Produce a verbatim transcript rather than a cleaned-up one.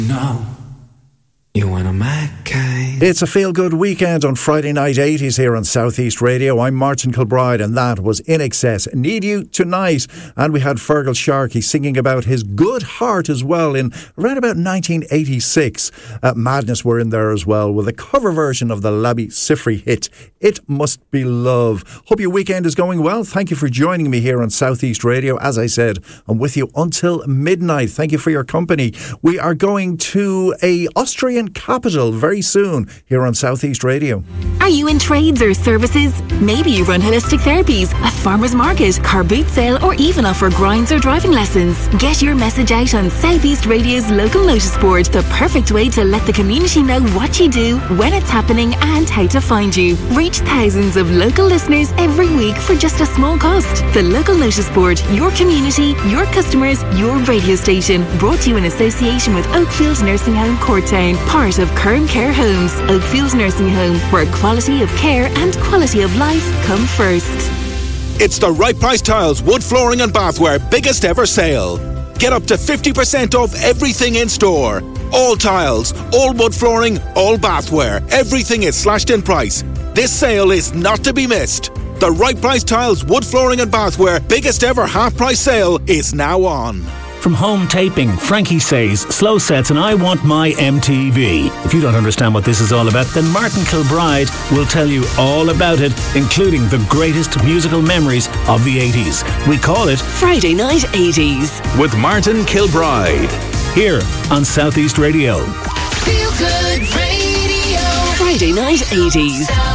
No, you want a Mackay. It's a feel-good weekend on Friday Night eighties here on Southeast Radio. I'm Martin Kilbride and that was In Excess, Need You Tonight. And we had Fergal Sharkey singing about his good heart as well in around about nineteen eighty-six. Uh, Madness were in there as well with a cover version of the Labi Siffre hit, It Must Be Love. Hope your weekend is going well. Thank you for joining me here on Southeast Radio. As I said, I'm with you until midnight. Thank you for your company. We are going to a Austrian capital very soon here on Southeast Radio. Are you in trades or services? Maybe you run holistic therapies, a farmer's market, car boot sale, or even offer grinds or driving lessons. Get your message out on Southeast Radio's local notice board, the perfect way to let the community know what you do, when it's happening, and how to find you. Reach thousands of local listeners every week for just a small cost. The local notice board, your community, your customers, your radio station. Brought to you in association with Oakfield Nursing Home Courtown, part of Curran Care Homes. Oakfield Nursing Home, where quality of care and quality of life come first. It's the Right Price Tiles Wood Flooring and Bathware biggest ever sale. Get up to fifty percent off everything in store. All tiles, all wood flooring, all bathware. Everything is slashed in price. This sale is not to be missed. The Right Price Tiles Wood Flooring and Bathware biggest ever half price sale is now on. From Home Taping, Frankie Says, Slow Sets and I Want My M T V. If you don't understand what this is all about, then Martin Kilbride will tell you all about it, including the greatest musical memories of the eighties. We call it Friday Night eighties. With Martin Kilbride. Here on Southeast Radio. Feel Good Radio. Friday Night eighties.